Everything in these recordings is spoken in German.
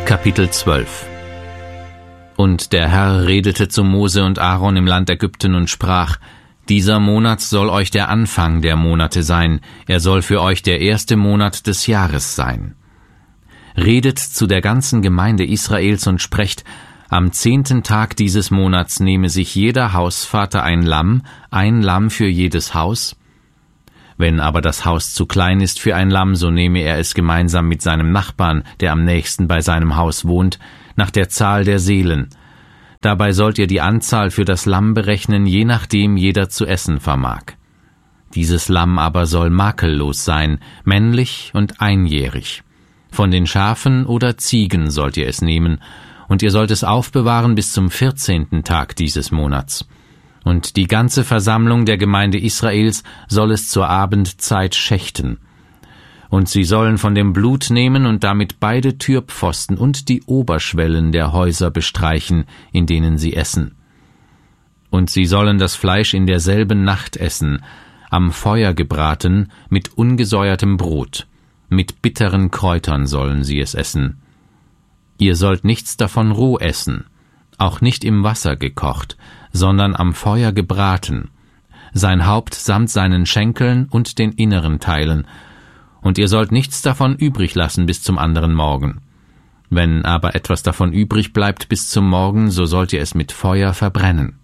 Kapitel 12. Und der Herr redete zu Mose und Aaron im Land Ägypten und sprach: Dieser Monat soll euch der Anfang der Monate sein, er soll für euch der erste Monat des Jahres sein. Redet zu der ganzen Gemeinde Israels und sprecht: Am 10. Tag dieses Monats nehme sich jeder Hausvater ein Lamm für jedes Haus. Wenn aber das Haus zu klein ist für ein Lamm, so nehme er es gemeinsam mit seinem Nachbarn, der am nächsten bei seinem Haus wohnt, nach der Zahl der Seelen. Dabei sollt ihr die Anzahl für das Lamm berechnen, je nachdem jeder zu essen vermag. Dieses Lamm aber soll makellos sein, männlich und einjährig. Von den Schafen oder Ziegen sollt ihr es nehmen, und ihr sollt es aufbewahren bis zum 14. Tag dieses Monats. Und die ganze Versammlung der Gemeinde Israels soll es zur Abendzeit schächten. Und sie sollen von dem Blut nehmen und damit beide Türpfosten und die Oberschwellen der Häuser bestreichen, in denen sie essen. Und sie sollen das Fleisch in derselben Nacht essen, am Feuer gebraten, mit ungesäuertem Brot. Mit bitteren Kräutern sollen sie es essen. Ihr sollt nichts davon roh essen, auch nicht im Wasser gekocht, sondern am Feuer gebraten, sein Haupt samt seinen Schenkeln und den inneren Teilen, und ihr sollt nichts davon übrig lassen bis zum anderen Morgen. Wenn aber etwas davon übrig bleibt bis zum Morgen, so sollt ihr es mit Feuer verbrennen.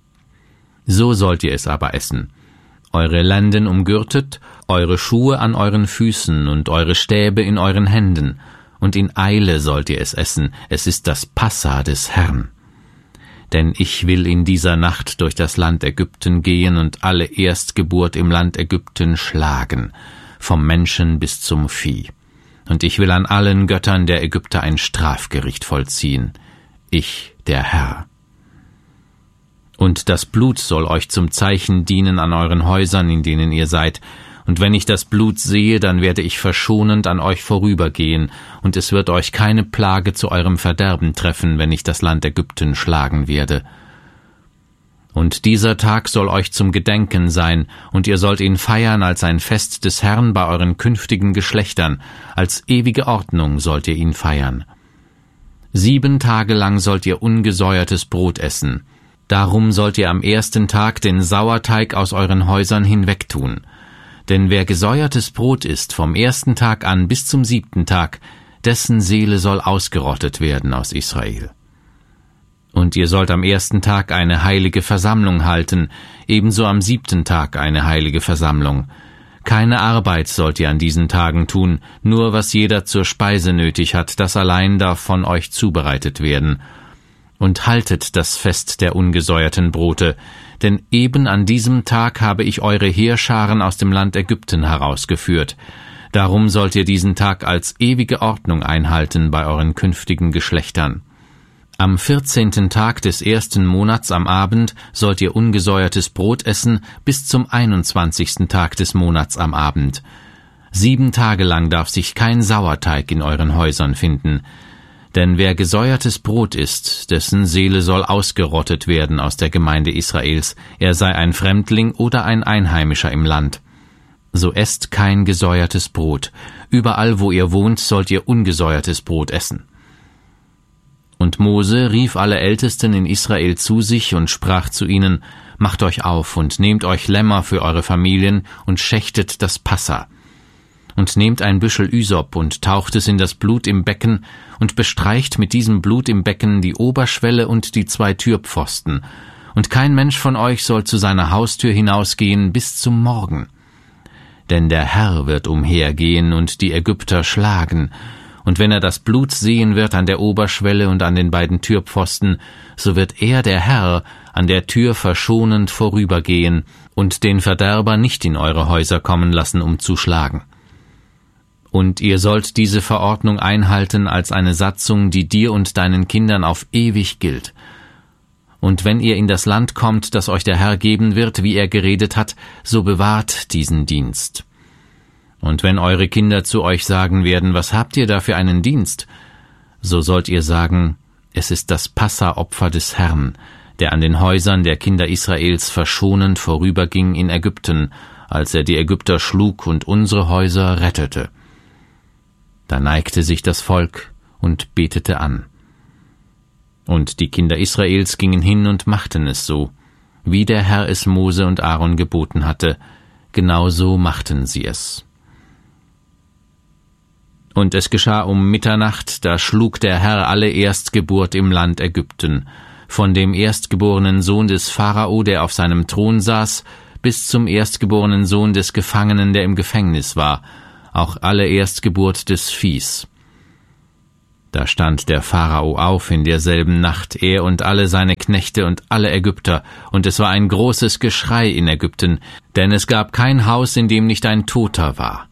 So sollt ihr es aber essen: eure Lenden umgürtet, eure Schuhe an euren Füßen und eure Stäbe in euren Händen, und in Eile sollt ihr es essen, es ist das Passa des Herrn. Denn ich will in dieser Nacht durch das Land Ägypten gehen und alle Erstgeburt im Land Ägypten schlagen, vom Menschen bis zum Vieh. Und ich will an allen Göttern der Ägypter ein Strafgericht vollziehen. Ich, der Herr. Und das Blut soll euch zum Zeichen dienen an euren Häusern, in denen ihr seid. Und wenn ich das Blut sehe, dann werde ich verschonend an euch vorübergehen, und es wird euch keine Plage zu eurem Verderben treffen, wenn ich das Land Ägypten schlagen werde. Und dieser Tag soll euch zum Gedenken sein, und ihr sollt ihn feiern als ein Fest des Herrn bei euren künftigen Geschlechtern, als ewige Ordnung sollt ihr ihn feiern. 7 Tage lang sollt ihr ungesäuertes Brot essen. Darum sollt ihr am 1. Tag den Sauerteig aus euren Häusern hinwegtun. Denn wer gesäuertes Brot isst vom 1. Tag an bis zum 7. Tag, dessen Seele soll ausgerottet werden aus Israel. Und ihr sollt am 1. Tag eine heilige Versammlung halten, ebenso am 7. Tag eine heilige Versammlung. Keine Arbeit sollt ihr an diesen Tagen tun, nur was jeder zur Speise nötig hat, das allein darf von euch zubereitet werden. Und haltet das Fest der ungesäuerten Brote, denn eben an diesem Tag habe ich eure Heerscharen aus dem Land Ägypten herausgeführt. Darum sollt ihr diesen Tag als ewige Ordnung einhalten bei euren künftigen Geschlechtern. Am 14. Tag des 1. Monats am Abend sollt ihr ungesäuertes Brot essen bis zum 21. Tag des Monats am Abend. 7 Tage lang darf sich kein Sauerteig in euren Häusern finden. Denn wer gesäuertes Brot isst, dessen Seele soll ausgerottet werden aus der Gemeinde Israels, er sei ein Fremdling oder ein Einheimischer im Land. So esst kein gesäuertes Brot. Überall, wo ihr wohnt, sollt ihr ungesäuertes Brot essen. Und Mose rief alle Ältesten in Israel zu sich und sprach zu ihnen: Macht euch auf und nehmt euch Lämmer für eure Familien und schächtet das Passa. Und nehmt ein Büschel Ysop und taucht es in das Blut im Becken und bestreicht mit diesem Blut im Becken die Oberschwelle und die 2 Türpfosten. Und kein Mensch von euch soll zu seiner Haustür hinausgehen bis zum Morgen. Denn der Herr wird umhergehen und die Ägypter schlagen. Und wenn er das Blut sehen wird an der Oberschwelle und an den beiden Türpfosten, so wird er, der Herr, an der Tür verschonend vorübergehen und den Verderber nicht in eure Häuser kommen lassen, um zu schlagen. Und ihr sollt diese Verordnung einhalten als eine Satzung, die dir und deinen Kindern auf ewig gilt. Und wenn ihr in das Land kommt, das euch der Herr geben wird, wie er geredet hat, so bewahrt diesen Dienst. Und wenn eure Kinder zu euch sagen werden: Was habt ihr da für einen Dienst? So sollt ihr sagen: Es ist das Passa-Opfer des Herrn, der an den Häusern der Kinder Israels verschonend vorüberging in Ägypten, als er die Ägypter schlug und unsere Häuser rettete. Da neigte sich das Volk, und betete an. Und die Kinder Israels gingen hin und machten es so, wie der Herr es Mose und Aaron geboten hatte, genauso machten sie es. Und es geschah um Mitternacht, da schlug der Herr alle Erstgeburt im Land Ägypten, von dem erstgeborenen Sohn des Pharao, der auf seinem Thron saß, bis zum erstgeborenen Sohn des Gefangenen, der im Gefängnis war, auch alle Erstgeburt des Viehs. Da stand der Pharao auf in derselben Nacht, er und alle seine Knechte und alle Ägypter, und es war ein großes Geschrei in Ägypten, denn es gab kein Haus, in dem nicht ein Toter war.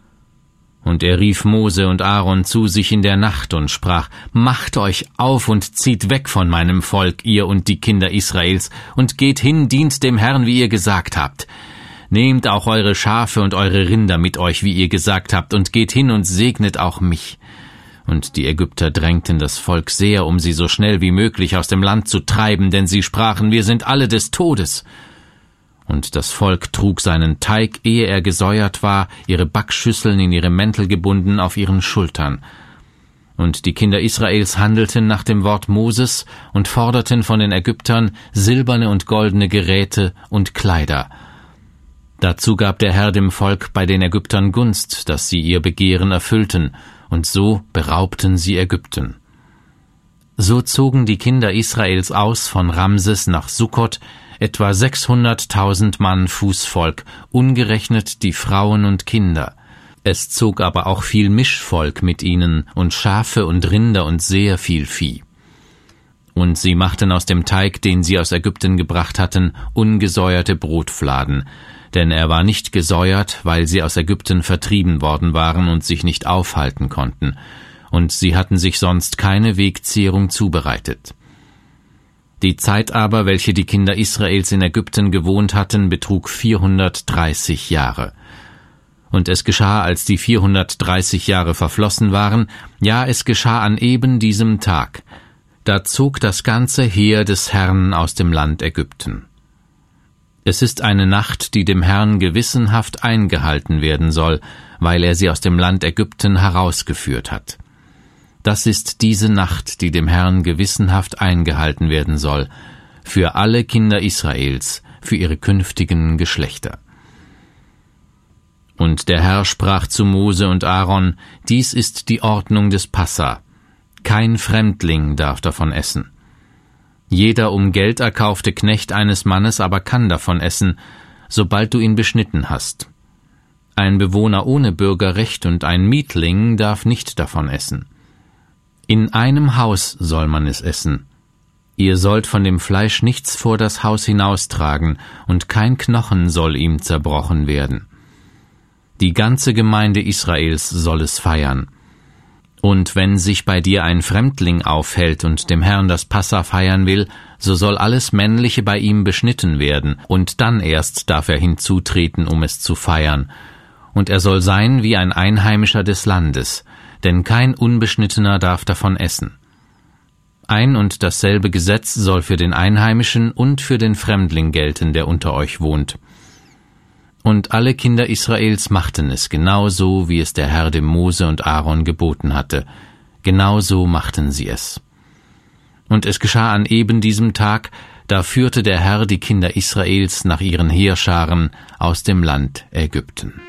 Und er rief Mose und Aaron zu sich in der Nacht und sprach: Macht euch auf und zieht weg von meinem Volk, ihr und die Kinder Israels, und geht hin, dient dem Herrn, wie ihr gesagt habt. Nehmt auch eure Schafe und eure Rinder mit euch, wie ihr gesagt habt, und geht hin und segnet auch mich. Und die Ägypter drängten das Volk sehr, um sie so schnell wie möglich aus dem Land zu treiben, denn sie sprachen: Wir sind alle des Todes. Und das Volk trug seinen Teig, ehe er gesäuert war, ihre Backschüsseln in ihre Mäntel gebunden auf ihren Schultern. Und die Kinder Israels handelten nach dem Wort Moses und forderten von den Ägyptern silberne und goldene Geräte und Kleider. Dazu gab der Herr dem Volk bei den Ägyptern Gunst, dass sie ihr Begehren erfüllten, und so beraubten sie Ägypten. So zogen die Kinder Israels aus von Ramses nach Sukkot, etwa 600.000 Mann Fußvolk, ungerechnet die Frauen und Kinder. Es zog aber auch viel Mischvolk mit ihnen und Schafe und Rinder und sehr viel Vieh. Und sie machten aus dem Teig, den sie aus Ägypten gebracht hatten, ungesäuerte Brotfladen, denn er war nicht gesäuert, weil sie aus Ägypten vertrieben worden waren und sich nicht aufhalten konnten, und sie hatten sich sonst keine Wegzehrung zubereitet. Die Zeit aber, welche die Kinder Israels in Ägypten gewohnt hatten, betrug 430 Jahre. Und es geschah, als die 430 Jahre verflossen waren, ja, es geschah an eben diesem Tag, da zog das ganze Heer des Herrn aus dem Land Ägypten. Es ist eine Nacht, die dem Herrn gewissenhaft eingehalten werden soll, weil er sie aus dem Land Ägypten herausgeführt hat. Das ist diese Nacht, die dem Herrn gewissenhaft eingehalten werden soll, für alle Kinder Israels, für ihre künftigen Geschlechter. Und der Herr sprach zu Mose und Aaron: Dies ist die Ordnung des Passa. Kein Fremdling darf davon essen. Jeder um Geld erkaufte Knecht eines Mannes aber kann davon essen, sobald du ihn beschnitten hast. Ein Bewohner ohne Bürgerrecht und ein Mietling darf nicht davon essen. In einem Haus soll man es essen. Ihr sollt von dem Fleisch nichts vor das Haus hinaustragen, und kein Knochen soll ihm zerbrochen werden. Die ganze Gemeinde Israels soll es feiern. Und wenn sich bei dir ein Fremdling aufhält und dem Herrn das Passa feiern will, so soll alles Männliche bei ihm beschnitten werden, und dann erst darf er hinzutreten, um es zu feiern. Und er soll sein wie ein Einheimischer des Landes, denn kein Unbeschnittener darf davon essen. Ein und dasselbe Gesetz soll für den Einheimischen und für den Fremdling gelten, der unter euch wohnt. Und alle Kinder Israels machten es genauso, wie es der Herr dem Mose und Aaron geboten hatte. Genauso machten sie es. Und es geschah an eben diesem Tag, da führte der Herr die Kinder Israels nach ihren Heerscharen aus dem Land Ägypten.